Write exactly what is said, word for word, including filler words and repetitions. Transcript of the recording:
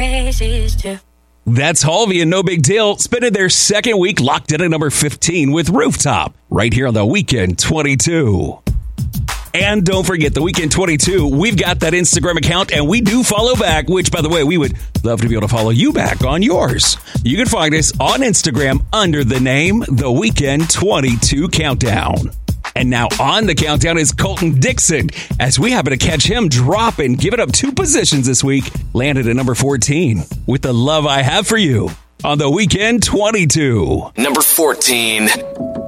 crazies too. That's Halvey and No Big Deal spending their second week locked in at number fifteen with Rooftop right here on the Weekend twenty-two. And don't forget, the Weekend twenty-two, we've got that Instagram account, and we do follow back, which, by the way, we would love to be able to follow you back on yours. You can find us on Instagram under the name The Weekend twenty-two Countdown. And now on the countdown is Colton Dixon, as we happen to catch him dropping, giving up two positions this week, landed at number fourteen with The Love I Have For You on the Weekend twenty-two. Number fourteen.